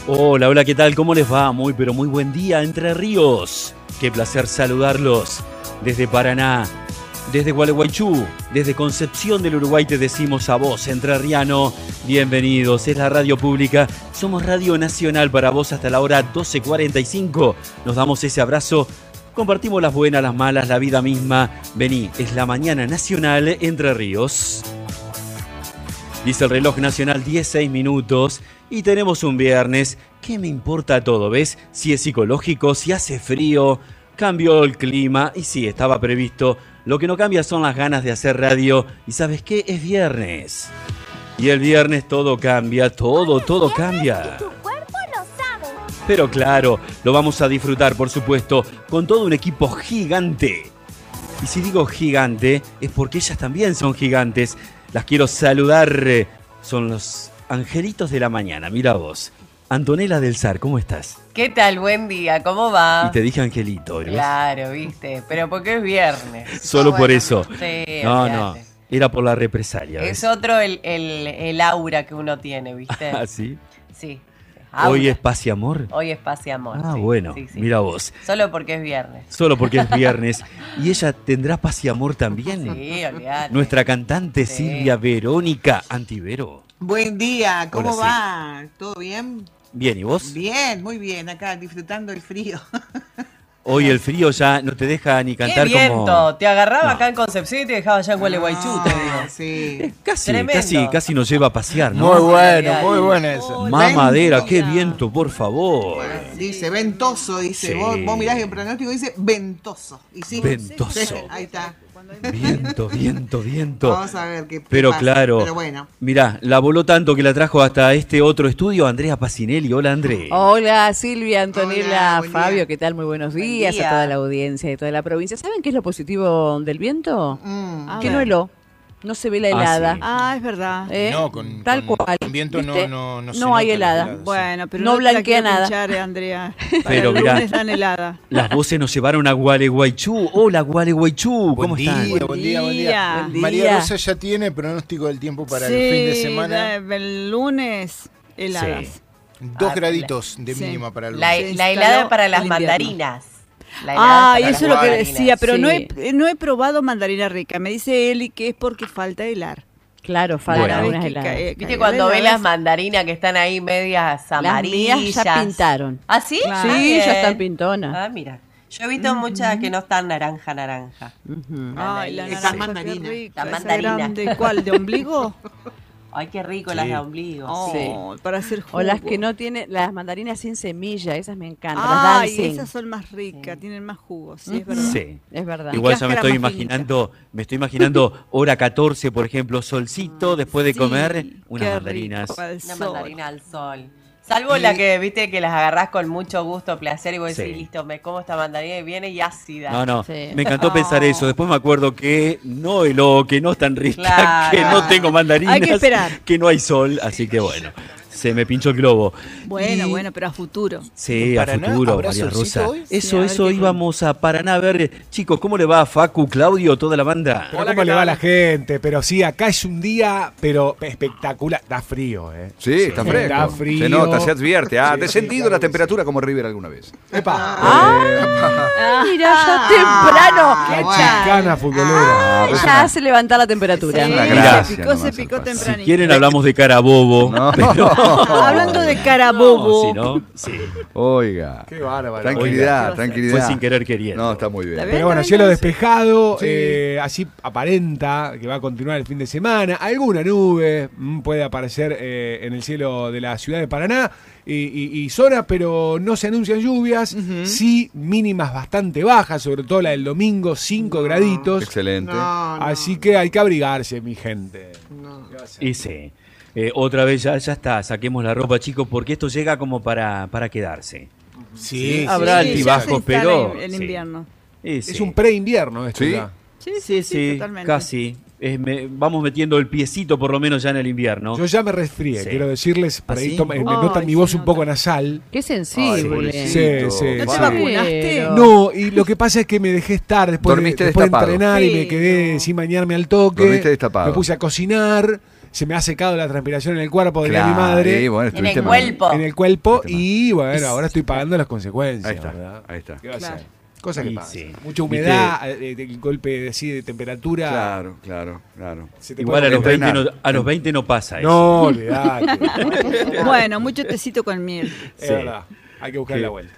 Hola, hola, ¿qué tal? ¿Cómo les va? Muy, pero muy buen día, Entre Ríos. Qué placer saludarlos desde Paraná, desde Gualeguaychú, desde Concepción del Uruguay te decimos a vos, entrerriano, bienvenidos. Es la radio pública, somos Radio Nacional para vos hasta la hora 12:45. Nos damos ese abrazo, compartimos las buenas, las malas, la vida misma. Vení, es la mañana nacional Entre Ríos. Dice el reloj nacional 16 minutos y tenemos un viernes. ¿Qué me importa todo? ¿Ves? Si es psicológico, si hace frío, cambió el clima y sí, estaba previsto. Lo que no cambia son las ganas de hacer radio y ¿sabes qué? Es viernes. Y el viernes todo cambia, todo cambia. Tu cuerpo lo sabe. Pero claro, lo vamos a disfrutar, por supuesto, con todo un equipo gigante. Y si digo gigante, es porque ellas también son gigantes. Las quiero saludar, son los angelitos de la mañana, mira vos. Antonella del Sar, ¿cómo estás? ¿Qué tal? Buen día, ¿cómo va? Y te dije angelito, ¿ves? Claro, viste, pero porque es viernes. Solo por eso. Sí, No, olvídate. era por la represalia. ¿Ves? Es otro el aura que uno tiene, ¿viste? ¿Ah, sí? Sí. ¿Hoy es paz y amor? Hoy es paz y amor. Ah, sí, bueno, sí. mira vos. Solo porque es viernes. Solo porque es viernes. ¿Y ella tendrá paz y amor también? Sí, olvídate. Nuestra cantante Sí. Silvia Verónica Antivero. Buen día, ¿cómo Hola, va? ¿Todo bien? Bien, ¿y vos? Bien, muy bien, acá disfrutando el frío. Hoy el frío ya no te deja ni ¡Qué cantar viento! como... Te agarraba No. acá en Concepción y te dejaba allá en Gualeguaychú, te digo. Sí. Casi nos lleva a pasear, ¿no? Muy bueno eso. Mamadera, qué Ventosa. viento, por favor. Dice ventoso, dice. Sí. Vos mirás el pronóstico, dice ventoso. ¿Y sí? Ventoso. Sí, ahí está. Viento. Vamos a ver qué Pero pasa. claro, Pero bueno. mirá, la voló tanto que la trajo hasta este otro estudio, Andrea Pacinelli. Hola, André. Hola Silvia, Antonella, Hola, buen Fabio, día. ¿qué tal? Muy buenos Buen días día. a toda la audiencia de toda la provincia. ¿Saben qué es lo positivo del viento? A Que ver. no heló, no se ve la helada. sí. Ah, es verdad. ¿Eh? No, con Tal cual. viento ¿Viste? no se No hay nota helada. la helada, Bueno, pero No te la blanquea quiero nada. pinchar, Andrea. Para Pero el mirá. lunes dan helada. Las voces nos llevaron a Gualeguaychú. Hola, Gualeguaychú. ¿Cómo Buen están? día, buen día. Buen día. María Rosa ya tiene pronóstico del tiempo para Sí, el fin de semana. el lunes heladas. Sí. 2 graditos de Sí. mínima para el La, lunes. la instaló helada para las el invierno. mandarinas. La helada Ah, y para eso es las lo que mandarinas. decía, pero Sí. no he probado mandarina rica. Me dice Eli que es porque falta helar. Claro, faltan Bueno. algunas Que heladas. ¿Viste cuando ves las mandarinas que están ahí medias Las amarillas? mías ya pintaron. ¿Ah, sí? Claro. Ah, Sí, bien. ya están pintonas. Ah, mira. Yo he visto muchas que no están naranja. Ujú. Ay, la Esas naranja, mandarinas. qué rica, La esa mandarina. grande. ¿Cuál? ¿De ombligo? Ay, qué rico las de ombligo. Oh, Sí. para hacer jugo. O las que no tienen, las mandarinas sin semilla, esas me encantan. Las Ay, dancing. esas son más ricas, Sí. tienen más jugo, sí, es verdad. Sí. Es verdad. Igual ya cáscara me estoy más finita. imaginando hora 14, por ejemplo, solcito, después de Sí, comer qué unas mandarinas. rico, al Una sol. mandarina al sol. Salvo la que, viste, que las agarrás con mucho gusto, placer y vos decís, Sí. listo, me como esta mandarina y viene y ácida. No, Sí. me encantó pensar eso. Después me acuerdo que no heló, que no es tan rica, Claro. que no tengo mandarinas, Hay que esperar. que no hay sol, así que bueno, se me pinchó el globo. Bueno, Y- bueno, pero a futuro. Sí, ¿En a Paraná futuro, habrá María solcito Rosa. hoy? Eso, a ver qué íbamos a Paraná a ver. Chicos, ¿cómo le va a Facu, Claudio, toda la banda? Pero ¿cómo le va a la gente? Pero sí, acá es un día, pero espectacular. Da frío, ¿eh? Sí, está fresco. Está frío. Se nota, se advierte. ¿Ha Sí, descendido claro la que temperatura como River alguna vez? ¡Epa! Mira, ya temprano. Ah, bueno. Chicana futbolera. Ya hace levantar la temperatura. Sí, Una se gracia picó, nomás se al picó paso. Si tempranito. quieren hablamos de Carabobo. No. Hablando de carabobo. No, si no, sí. Oiga. Qué bárbaro. Tranquilidad, Oiga. tranquilidad. Fue sin querer queriendo. No, está muy bien. Está bien. Pero bueno, cielo despejado, Sí. así aparenta que va a continuar el fin de semana. Alguna nube puede aparecer en el cielo de la ciudad de Paraná y zona, pero no se anuncian lluvias. Sí, mínimas bastante bajas, sobre todo la del domingo, 5 graditos. Excelente. Así que hay que abrigarse, mi gente. Y sí. Otra vez ya está, saquemos la ropa, chicos, porque esto llega como para quedarse. Sí, Habrá Sí, altibajos, ya se instala pero el sí. invierno. Y sí. es un pre-invierno esto Sí. ya. Sí, Sí, totalmente. casi. Vamos metiendo el piecito por lo menos ya en el invierno. Yo ya me resfrié, Sí. quiero decirles, por ¿Ah, ahí sí? me notan mi Ay, voz se un poco nota. nasal. Qué sensible. pobrecito. Sí, sí. ¿No te Vale. vacunaste? Pero- No, y lo que pasa es que me dejé estar después de Dormiste destapado. entrenar y Sí, me quedé no. sin bañarme al toque. Dormiste destapado. Me puse a cocinar se me ha secado la transpiración en el cuerpo de mi Claro, madre. y bueno, En estuviste el mal. cuerpo. En el cuerpo Estuviste mal. y bueno, ahora estoy pagando las consecuencias. Ahí está, ¿verdad? ahí está. ¿Qué va a Claro. hacer? Cosa que Y pasa. sí. Mucha humedad, el golpe así de temperatura. Claro. se te Igual puede- a los 20 no pasa eso. No, olvidate. Bueno, mucho tecito con miel. Es Sí. verdad. Hay que buscar Que- la vuelta.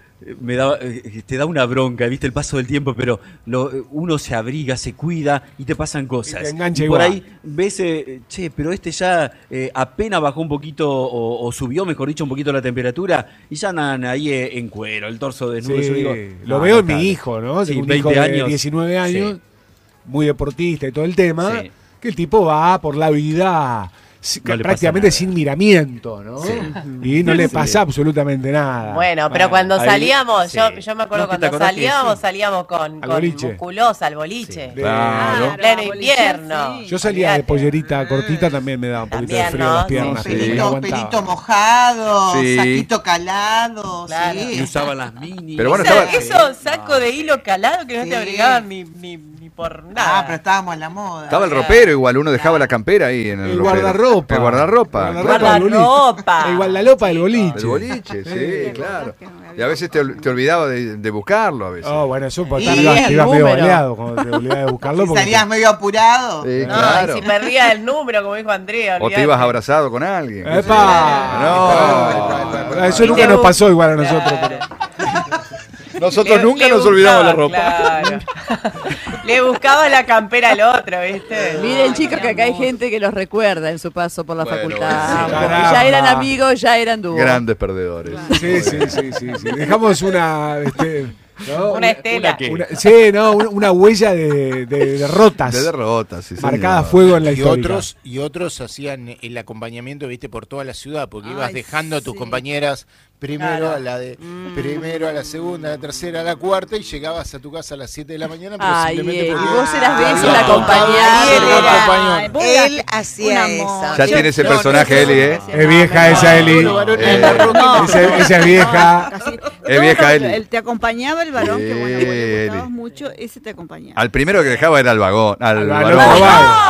Te da una bronca, viste, el paso del tiempo, pero uno se abriga, se cuida y te pasan cosas. Y te engancha por igual. ahí ves, che, pero este ya apenas bajó un poquito o subió, mejor dicho, un poquito la temperatura y ya andan ahí en cuero, el torso desnudo. Sí, Yo digo, lo no, veo no en mi está. hijo, ¿no? Sí, Tengo un 20 hijo de años. 19 años, Sí. muy deportista y todo el tema, Sí. que el tipo va por la vida No le prácticamente pasa sin miramiento, ¿no? Y no le Sí. pasa absolutamente nada. Bueno, pero cuando ahí- salíamos, sí. yo me acuerdo ¿No te cuando acordás que salíamos con boliche. musculosa al boliche. Sí. Claro. En pleno boliche, invierno. sí. Yo salía de Olvídate. pollerita cortita, también me daba un poquito de También, frío en las ¿no? piernas. Sí, pero no Pelito, aguantaba. pelito mojado, Sí. saquito calado, Claro. Y sí. usaban las mini. Pero bueno, Eso, estaba- eso saco de hilo calado que no Sí. te abrigaban ni por nada. Ah, pero estábamos en la moda. Estaba el ropero igual, uno dejaba la campera ahí en el El ropero. guardarropa. El guardarropa. El claro. Guardarropa. El guardalopa del boliche. El boliche, sí, Sí. claro. Que no me Y a veces te olvidabas de buscarlo a veces. Oh, bueno, eso por Y estar el te ibas medio número. baleado cuando te olvidabas de buscarlo. Y porque salías medio apurado. Sí, No, claro. y si perdía el número, como dijo Andrea. O te olvídate. ibas abrazado con alguien. qué sé yo. ¡Epa! No. Eso nunca nos pasó igual a nosotros. Pero... Nosotros Le- nunca le nos olvidamos la buscaba, ropa. claro. Le buscaba la campera al otro, ¿viste? Miren, chicos, que acá hay gente que los recuerda en su paso por la Bueno, facultad. bueno, sí. Porque ya eran amigos, ya eran dúos. Grandes perdedores. Sí. Dejamos una... ¿no? Una estela. ¿qué? Sí, no, una huella de derrotas. De derrotas, sí, Marcada a señor. fuego en la Y historia. otros hacían el acompañamiento, viste, por toda la ciudad, porque Ay, ibas dejando a tus sí. compañeras primero Claro. a la de primero a la segunda, a la tercera, a la cuarta y llegabas a tu casa a las 7 de la mañana, pero Ay, simplemente y porque vos eras de te esos, habían la tocado acompañada. y te Ay, acompañó. vos Él eras hacía un amor. eso. Ya Yo- tiene ese no, personaje, no, Eli, ¿eh? Es vieja esa Eli. Los varones Eh, en la roca. No. Esa es vieja. Casi- Es vieja Eli. Él te acompañaba el varón, que bueno, Sí, vos le gustabas Eli. mucho, ese te acompañaba. Al primero que dejaba era al vagón. Al Balón, varón.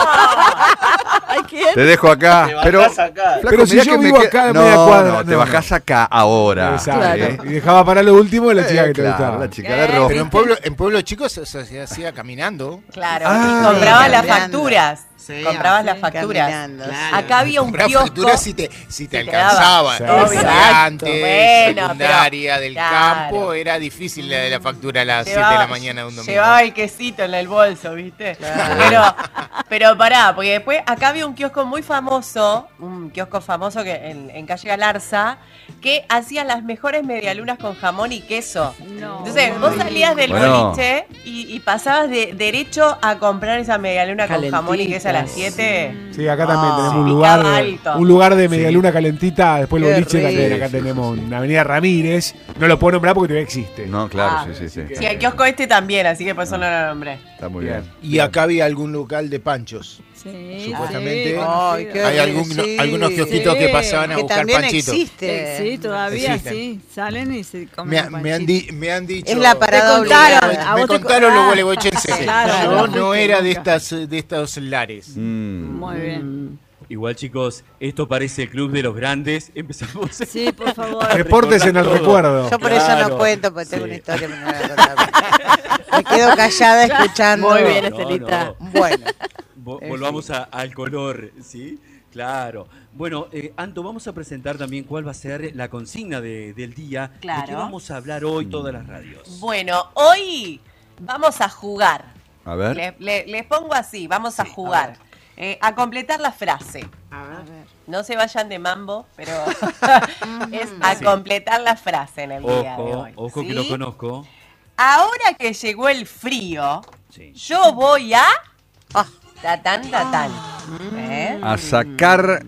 Ay, ¿quién? Te dejo acá. Pero, flaco, Pero si mirá yo que me vivo queda- acá de no, media cuadra, no, te no. bajás acá ahora. Exacto. Claro. Y dejaba para lo último de la chica que te Claro, gustaba. la chica de rojo. Pero en pueblos chicos se hacía caminando. Claro, Ah. y comprabas las Caminando. facturas. Sí, comprabas sí, las facturas. caminando, claro. Acá había un Comprar kiosco. facturas si te te alcanzaba. daba. Sí. Estudiantes, Bueno, secundaria, pero- del claro. campo, era difícil la de la factura a las 7 de la mañana de un domingo. Llevaba el quesito en el bolso, ¿viste? Pero pará, porque después acá había un kiosco muy famoso, que en calle Galarza, que hacía las mejores medialunas con jamón y queso. No. Entonces, vos salías del Bueno. boliche y pasabas derecho a comprar esa medialuna con jamón y queso a las 7. Sí, acá también Ah, tenemos sí, un lugar picaba de, alto. un lugar de medialuna calentita, después el Qué boliche también, rico. acá tenemos una avenida Ramírez, no lo puedo nombrar porque todavía existe. No, claro, Ah, sí. Sí, el kiosco este también, así que por eso no lo nombré. Está muy bien. Y acá había algún local de panchos. Sí, Supuestamente. sí, Ay, qué Hay bien, algunos, sí. algunos kiosquitos que pasaban a Que buscar también panchitos. existe. Sí, todavía Existen. sí, salen y se comen. Me han dicho. Es la parada Te contaron, obligada. a Me vos te contaron co- los ah, gualeguaychenses. claro, Yo no no fuiste era de nunca. estos lares. Muy bien. Igual, chicos, esto parece el club de los grandes. Empezamos. Sí, por favor. Deportes en el Todo. recuerdo. Yo por eso Claro. no cuento, porque tengo Sí. una historia pero no la voy a contar. Me quedo callada escuchando. Muy bien, No, Estelita. no. Bueno, Volvamos al color, ¿sí? Claro. Bueno, Anto, vamos a presentar también cuál va a ser la consigna del día. Claro. ¿De qué vamos a hablar hoy todas las radios? Bueno, hoy vamos a jugar. A ver. Les pongo así, vamos a jugar. A completar la frase. No se vayan de mambo, pero es a completar la frase en el día de Ojo, hoy. ojo que ¿sí? lo conozco. Ahora que llegó el frío, Sí. yo voy a... tatán. A sacar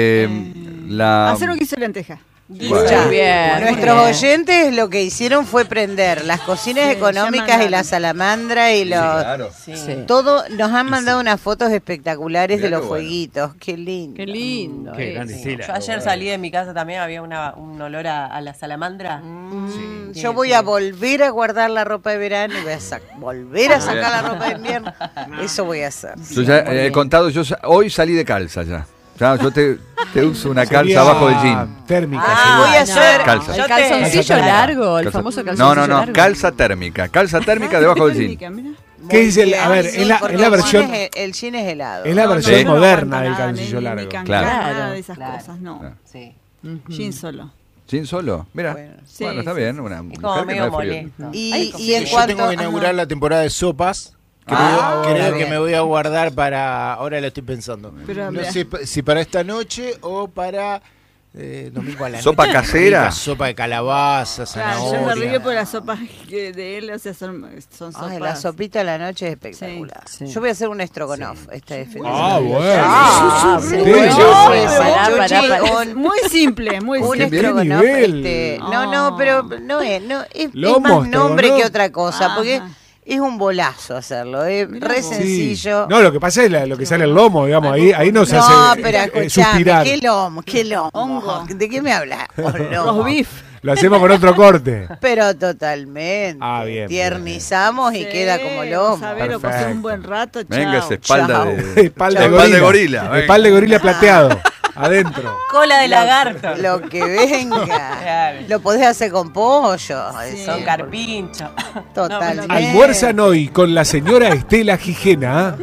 la. Hacer un guiso de lenteja. Guicha. Muy bien. nuestros muy bien. oyentes lo que hicieron fue prender las cocinas Sí, económicas ya y la mandaron. salamandra y los... Claro. Sí. Sí. Todo, nos han mandado unas fotos espectaculares Mirá de los qué bueno. jueguitos. Qué lindo. Qué lindo. Qué grande Sí. tela. Yo ayer salí de mi casa también, había un olor a la salamandra. Sí. Yo voy a volver a guardar la ropa de verano y voy a volver a sacar la ropa de invierno. Eso voy a hacer. Yo ya he contado, hoy salí de calza ya. Claro, yo te uso una calza Sería abajo del jean. Térmica. Ah, voy a hacer Calza. El calzoncillo Calza. largo, el Calza- famoso calzoncillo No, largo. calza térmica. Calza térmica debajo del jean. Térmica, mira. ¿Qué dice? Muy A ver, bien, es la porque versión. el jean es helado. Es la No, versión yo no moderna aguanto del nada, calzoncillo ni largo. cancar, Claro. nada de esas Claro. cosas, no. Claro. Sí. Jean solo. ¿Jean solo? Mira. Bueno. Sí, Bueno, está sí, bien. sí. Una Es mujer como que no medio es frío. molesto. Y en Yo cuanto tengo que inaugurar la temporada de sopas. Creo, creo que me voy a guardar para. Ahora lo estoy pensando. Pero, No mira. sé si para esta noche o para domingo a la ¿Sopa noche. casera? Rica sopa de calabaza, Claro, yo me zanahoria. río por las sopas de él, o sea, son sopas. Ay, la sopita a la noche es espectacular. Sí, sí. Yo voy a hacer un estrogonoff este fin de Ah, semana. bueno. Ah, Sí, sí, bueno, sí, pues, sí. chuchi, un- Muy simple, muy un Qué simple. bien estrogonoff, nivel. no, pero no es Lomo, más nombre estrogonoff. que otra cosa, porque Ajá. es un bolazo hacerlo, es Mirá re vos. Sí. sencillo. No, lo que pasa es lo que sale el lomo, digamos, ahí no se No, hace pero escuchame, suspirar. qué lomo, Hongo. ¿de qué me hablas? Los beef. Lo hacemos con otro corte. Pero totalmente. Ah, bien, Tiernizamos y Sí, queda como lomo. Saber, lo Perfecto. pasé un buen rato, chao. Venga, esa espalda Chao. de. Espalda Espalda de de gorila. gorila, Espalda de gorila plateado. Adentro. Cola de lagarto. Lo que venga. Claro. Lo podés hacer con pollo. Sí. Son carpinchos. Totalmente. Almuerzan hoy con la señora Estela Gijena.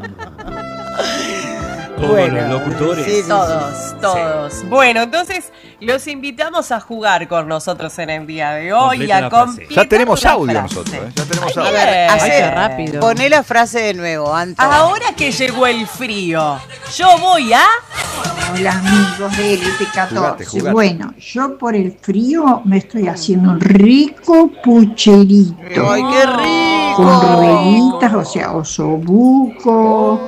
Todos Bueno, los locutores. sí, sí. Todos. Bueno, entonces los invitamos a jugar con nosotros en el día de hoy. Completa A la frase. completar Ya tenemos la audio frase. nosotros, ¿eh? Ya tenemos Ay, audio. bien. Hace- Ay, qué rápido. Poné la frase de nuevo, Anto. Ahora que llegó el frío, yo voy a... Hola amigos de Elite 14. Jugate. Bueno, yo por el frío me estoy haciendo un rico pucherito. ¡Ay, qué rico! Con rueditas, o sea, osobuco,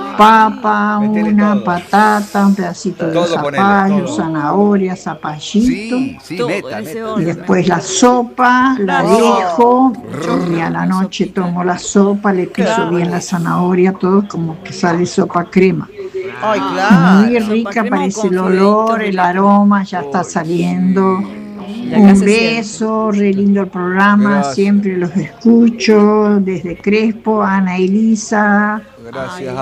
papa, Metele una todo. patata, un pedacito de Todo ponele, zapallo, todo. zanahoria, zapallito. Sí, Todo, meta, ese meta. Y orden. después la sopa, la dejo, y a la noche tomo la sopa, le piso bien la zanahoria, todo como que sale sopa crema. Ay, Muy claro. rica, crema parece con el fideitos olor, de el la- aroma, ya está saliendo. La Un casa beso, re lindo el programa, Gracias. siempre los escucho desde Crespo, Ana Elisa, Gracias.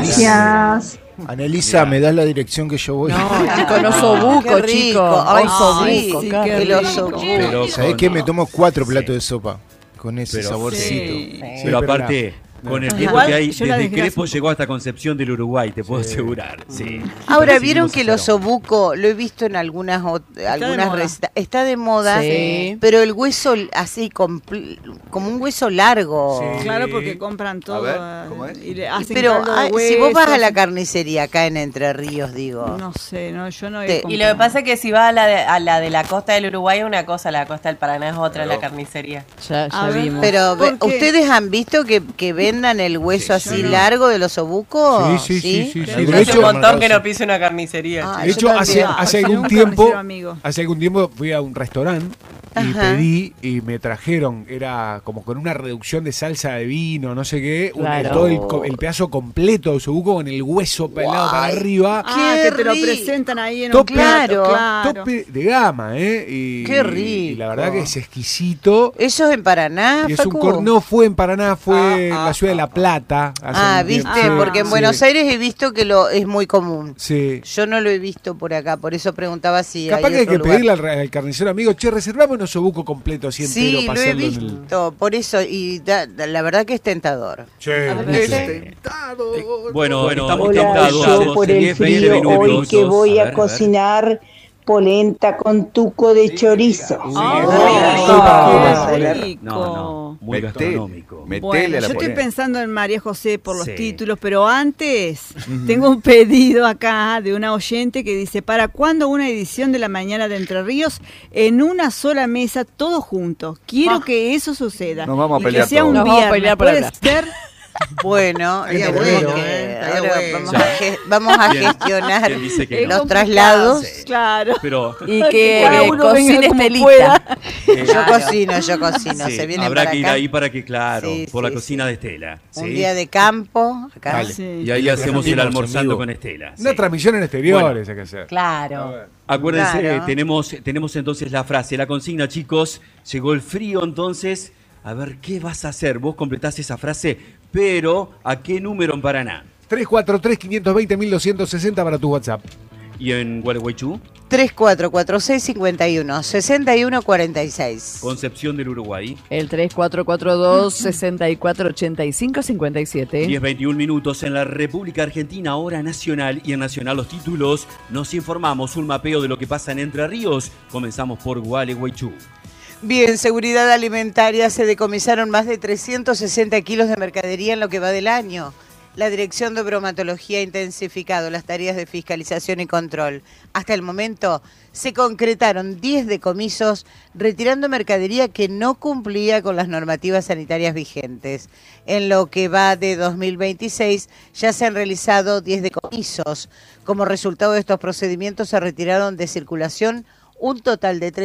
gracias. Anelisa, ¿me das la dirección que yo voy? No, chicos, no osobuco, Qué rico. chicos. Ay, Osobuco, sí, qué el rico. osobuco. Pero ¿Sabés con- qué? Me tomo 4 platos de sopa con ese Pero- saborcito. Sí. Pero pero aparte, con el viento Igual, que hay, yo la desde desgracio Crespo un llegó hasta Concepción del Uruguay, te puedo asegurar. Sí. Ahora, Pero vieron seguimos que el hacia abajo. osobuco, lo he visto en algunas moda. recetas, está de moda, Sí. pero el hueso así, como un hueso largo. Sí. Claro, porque compran todo. ver, ¿cómo es? Y le hacen Pero caldo de si vos vas a huesos. la carnicería acá en Entre Ríos, digo. No sé, no, yo no he Te- Y comprado. lo que pasa es que si vas a la de la costa del Uruguay es una cosa, la costa del Paraná es otra, la carnicería. Ya A ver, vimos. Pero, ¿Por qué? ¿ustedes han visto que vendan el hueso así no. largo del osobuco? Sí. Sí, De Hace hecho, un montón que no pise una carnicería. Ah, de yo hecho, hace, también. hace Soy algún un tiempo, carnicero amigo. hace algún tiempo fui a un restaurante y Ajá. pedí y me trajeron, era como con una reducción de salsa de vino, no sé qué, Claro. todo el pedazo completo de osobuco con el hueso pelado para arriba. Ah, Qué que te lo rico. presentan ahí en Tope, un plato, claro. Tope de gama, ¿eh? Y, Qué rico. Y la verdad que es exquisito. ¿Eso es en Paraná, Y es un Facu? no fue en Paraná, fue en la ciudad de La Plata. hace Ah, un viste, tiempo. Sí, porque en sí, Buenos Aires he visto que es muy común. Sí. Yo no lo he visto por acá, por eso preguntaba si Capaz hay que hay otro que lugar. pedirle al carnicero amigo, che, reservame un osobuco completo así entero Sí, para lo he hacerlo en el... visto, por eso, y la verdad que es tentador. Che, ¿viste? Bueno, estamos Hola, tentados. yo por el frío hoy que voy a cocinar polenta con tuco de chorizo. Qué rico. No, muy gastronómico. Bueno, Metele a la yo estoy polenta. pensando en María José por los Sí. títulos, pero antes tengo un pedido acá de una oyente que dice, ¿para cuándo una edición de La Mañana de Entre Ríos en una sola mesa, todos juntos? Quiero que eso suceda. Nos vamos a Y pelear que sea un todos. Nos vamos a viernes, pelear por ¿puede hablar. ser? Bueno, Estaría tenemos bueno, que- estaría ahora bueno. vamos a ¿Quién- gestionar quién dice que Es no? los complicado. traslados. Sí. Claro. Pero Y Que que cada uno venga cocine como Estelita. pueda. Yo cocino, sí, se viene habrá para que ir acá. ahí para que, claro, Sí, por la sí, cocina sí. de Estela. Un ¿sí? día de campo, acá. Dale. Sí. Y ahí hacemos el Transmitimos almorzando en vivo. con Estela. Una sí. transmisión en exteriores hay que hacer. Claro. Acuérdense, Claro. tenemos entonces la frase, la consigna, chicos. Llegó el frío, entonces, a ver, ¿qué vas a hacer? Vos completás esa frase, pero ¿a qué número en Paraná? 343-520-1260 para tu WhatsApp. ¿Y en Gualeguaychú? 3446-51-6146. Concepción del Uruguay. El 3442-6485-57. 10:21 minutos en la República Argentina, hora nacional. Y en Nacional los títulos. Nos informamos, un mapeo de lo que pasa en Entre Ríos. Comenzamos por Gualeguaychú. Bien, seguridad alimentaria. Se decomisaron más de 360 kilos de mercadería en lo que va del año. La Dirección de Bromatología ha intensificado las tareas de fiscalización y control. Hasta el momento se concretaron 10 decomisos retirando mercadería que no cumplía con las normativas sanitarias vigentes. En lo que va de 2026 ya se han realizado 10 decomisos. Como resultado de estos procedimientos se retiraron de circulación un total de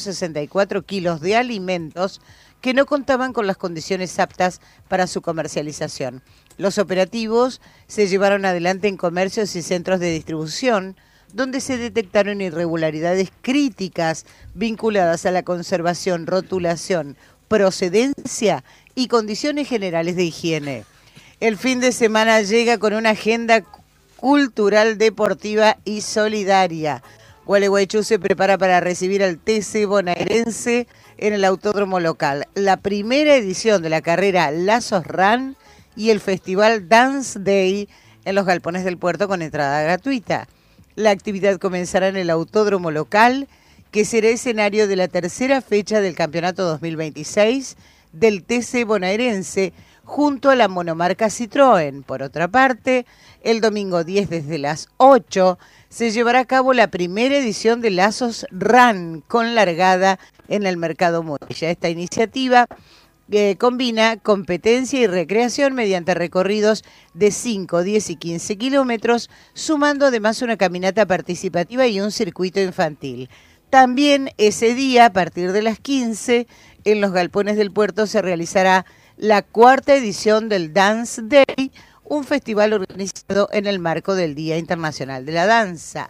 364 kilos de alimentos que no contaban con las condiciones aptas para su comercialización. Los operativos se llevaron adelante en comercios y centros de distribución, donde se detectaron irregularidades críticas vinculadas a la conservación, rotulación, procedencia y condiciones generales de higiene. El fin de semana llega con una agenda cultural, deportiva y solidaria. Gualeguaychú se prepara para recibir al TC bonaerense en el autódromo local. La primera edición de la carrera Lazos Run y el festival Dance Day en los galpones del puerto con entrada gratuita. La actividad comenzará en el autódromo local, que será escenario de la tercera fecha del campeonato 2026 del TC bonaerense, junto a la monomarca Citroën. Por otra parte, el domingo 10 desde las 8 se llevará a cabo la primera edición de Lazos Run con largada en el Mercado Muella. Esta iniciativa combina competencia y recreación mediante recorridos de 5, 10 y 15 kilómetros, sumando además una caminata participativa y un circuito infantil. También ese día, a partir de las 15, en los galpones del puerto se realizará la cuarta edición del Dance Day, un festival organizado en el marco del Día Internacional de la Danza.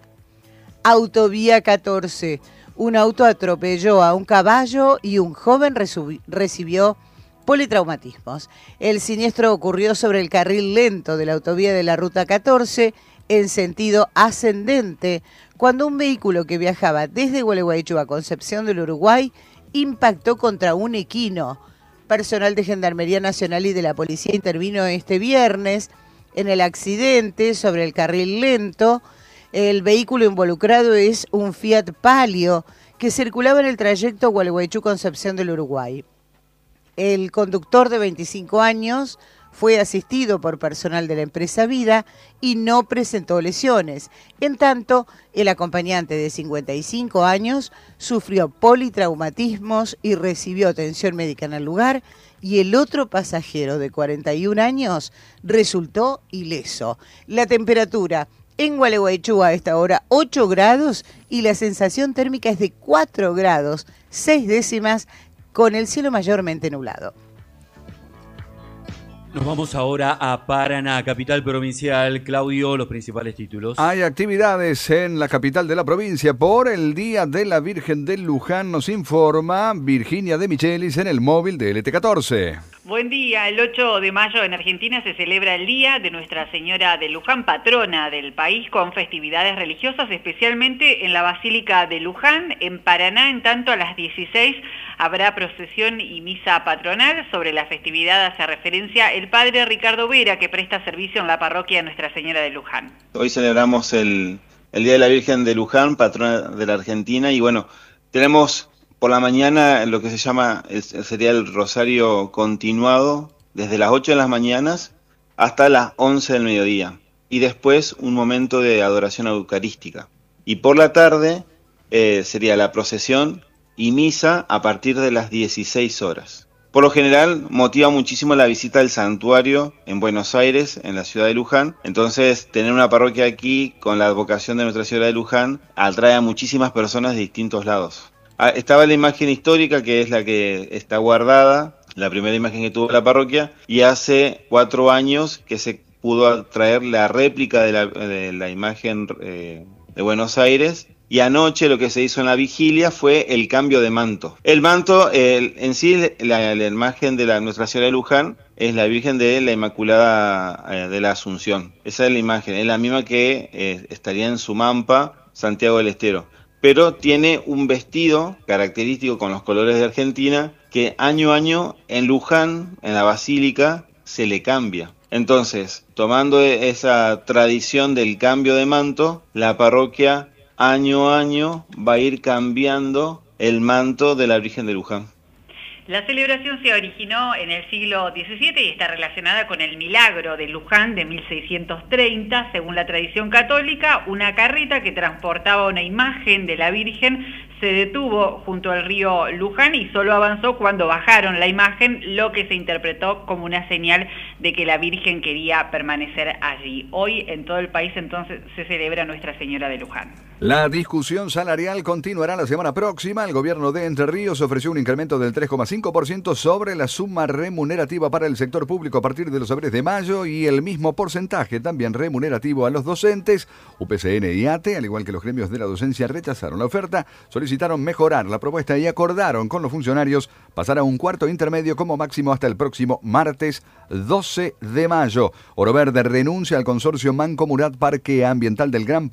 Autovía 14. Un auto atropelló a un caballo y un joven recibió politraumatismos. El siniestro ocurrió sobre el carril lento de la autovía de la Ruta 14 en sentido ascendente, cuando un vehículo que viajaba desde Gualeguaychú a Concepción del Uruguay impactó contra un equino. Personal de Gendarmería Nacional y de la Policía intervino este viernes en el accidente sobre el carril lento. El vehículo involucrado es un Fiat Palio que circulaba en el trayecto Gualeguaychú-Concepción del Uruguay. El conductor de 25 años fue asistido por personal de la empresa Vida y no presentó lesiones. En tanto, el acompañante de 55 años sufrió politraumatismos y recibió atención médica en el lugar, y el otro pasajero de 41 años resultó ileso. La temperatura en Gualeguaychú a esta hora 8 grados y la sensación térmica es de 4 grados 6 décimas, con el cielo mayormente nublado. Nos vamos ahora a Paraná, capital provincial. Claudio, los principales títulos. Hay actividades en la capital de la provincia por el Día de la Virgen de Luján, nos informa Virginia de Michelis en el móvil de LT14. Buen día, el 8 de mayo en Argentina se celebra el Día de Nuestra Señora de Luján, patrona del país, con festividades religiosas, especialmente en la Basílica de Luján. En Paraná, en tanto, a las 16 habrá procesión y misa patronal. Sobre la festividad hace referencia el padre Ricardo Vera, que presta servicio en la parroquia Nuestra Señora de Luján. Hoy celebramos el Día de la Virgen de Luján, patrona de la Argentina, y bueno, tenemos por la mañana lo que se llama, sería el rosario continuado, desde las 8 de las mañanas hasta las 11 del mediodía, y después un momento de adoración eucarística. Y por la tarde sería la procesión y misa a partir de las 16 horas. Por lo general motiva muchísimo la visita del santuario en Buenos Aires, en la ciudad de Luján. Entonces, tener una parroquia aquí con la advocación de Nuestra Señora de Luján atrae a muchísimas personas de distintos lados. Estaba la imagen histórica, que es la que está guardada, la primera imagen que tuvo la parroquia, y hace 4 años que se pudo traer la réplica de la imagen de Buenos Aires. Y anoche lo que se hizo en la vigilia fue el cambio de manto. El manto, en sí, la imagen de Nuestra Señora de Luján, es la Virgen de la Inmaculada de la Asunción. Esa es la imagen, es la misma que estaría en Sumampa, Santiago del Estero. Pero tiene un vestido característico con los colores de Argentina que año a año en Luján, en la Basílica, se le cambia. Entonces, tomando esa tradición del cambio de manto, la parroquia año a año va a ir cambiando el manto de la Virgen de Luján. La celebración se originó en el siglo XVII y está relacionada con el milagro de Luján de 1630. Según la tradición católica, una carreta que transportaba una imagen de la Virgen se detuvo junto al río Luján y solo avanzó cuando bajaron la imagen, lo que se interpretó como una señal de que la Virgen quería permanecer allí. Hoy en todo el país entonces se celebra Nuestra Señora de Luján. La discusión salarial continuará la semana próxima. El gobierno de Entre Ríos ofreció un incremento del 3,5% sobre la suma remunerativa para el sector público a partir de los saberes de mayo y el mismo porcentaje también remunerativo a los docentes. UPCN y ATE, al igual que los gremios de la docencia, rechazaron la oferta, solicitaron mejorar la propuesta y acordaron con los funcionarios pasar a un cuarto intermedio como máximo hasta el próximo martes 12 de mayo. Oro Verde renuncia al consorcio Mancomunidad Parque Ambiental del Gran